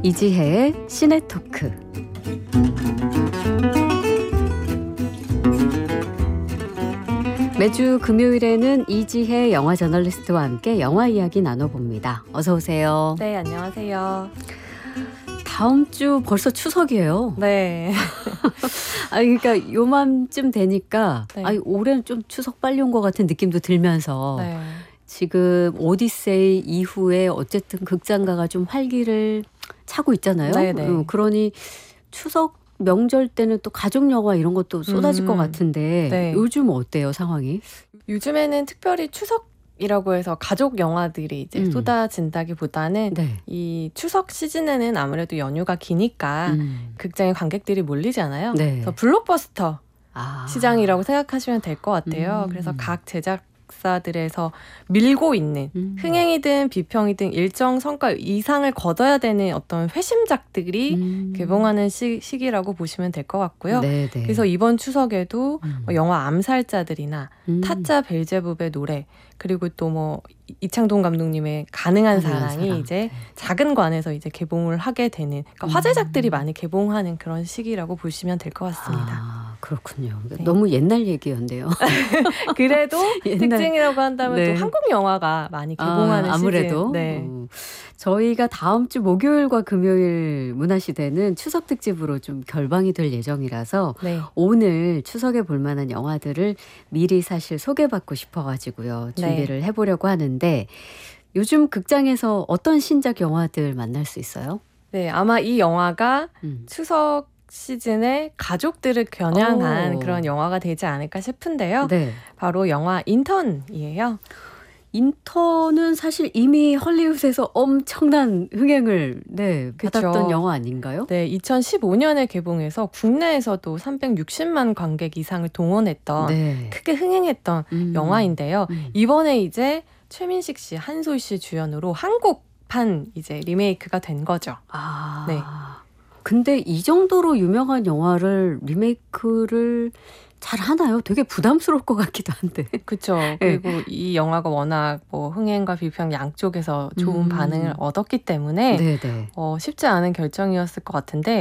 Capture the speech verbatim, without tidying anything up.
이지혜의 시네토크. 매주 금요일에는 이지혜 영화 저널리스트와 함께 영화 이야기 나눠봅니다. 어서 오세요. 네, 안녕하세요. 다음 주 벌써 추석이에요. 네. 아, 그러니까 요맘쯤 되니까 네. 아, 올해는 좀 추석 빨리 온 것 같은 느낌도 들면서 네. 지금 오디세이 이후에 어쨌든 극장가가 좀 활기를 차고 있잖아요. 네네. 음, 그러니 추석 명절 때는 또 가족 영화 이런 것도 쏟아질 음, 것 같은데 네. 요즘 어때요, 상황이? 요즘에는 특별히 추석이라고 해서 가족 영화들이 이제 음. 쏟아진다기보다는 네. 이 추석 시즌에는 아무래도 연휴가 기니까 음. 극장에 관객들이 몰리잖아요. 네. 그래서 블록버스터 아. 시장이라고 생각하시면 될 것 같아요. 음. 그래서 각 제작사들에서 밀고 있는 음. 흥행이든 비평이든 일정 성과 이상을 거둬야 되는 어떤 회심작들이 음. 개봉하는 시, 시기라고 보시면 될 것 같고요. 네네. 그래서 이번 추석에도 음. 뭐 영화 암살자들이나 음. 타짜 벨제붑의 노래, 그리고 또 뭐 이창동 감독님의 가능한, 가능한 사랑이 사랑. 이제 네. 작은 관에서 이제 개봉을 하게 되는, 그러니까 음. 화제작들이 많이 개봉하는 그런 시기라고 보시면 될 것 같습니다. 아, 그렇군요. 네. 너무 옛날 얘기였네요. 그래도 옛날- 특징이라고 한다면 네. 또 한국 영화가 많이 개봉하는 아, 아무래도 시즌. 네. 어, 저희가 다음 주 목요일과 금요일 문화시대는 추석 특집으로 좀 결방이 될 예정이라서 네. 오늘 추석에 볼 만한 영화들을 미리 사실 소개받고 싶어가지고요. 준비를 해보려고 하는데 요즘 극장에서 어떤 신작 영화들 만날 수 있어요? 네, 아마 이 영화가 음. 추석 시즌에 가족들을 겨냥한 오. 그런 영화가 되지 않을까 싶은데요. 네. 바로 영화 인턴이에요. 인턴은 사실 이미 헐리우드에서 엄청난 흥행을 네, 그쵸. 받았던 영화 아닌가요? 네, 이천십오 년에 개봉해서 국내에서도 삼백육십만 관객 이상을 동원했던 네. 크게 흥행했던 음. 영화인데요. 음. 이번에 이제 최민식 씨, 한소희 씨 주연으로 한국판 이제 리메이크가 된 거죠. 아. 네. 근데 이 정도로 유명한 영화를 리메이크를 잘 하나요? 되게 부담스러울 것 같기도 한데. 그렇죠. 그리고 이 영화가 워낙 뭐 흥행과 비평 양쪽에서 좋은 음. 반응을 얻었기 때문에 네네. 어, 쉽지 않은 결정이었을 것 같은데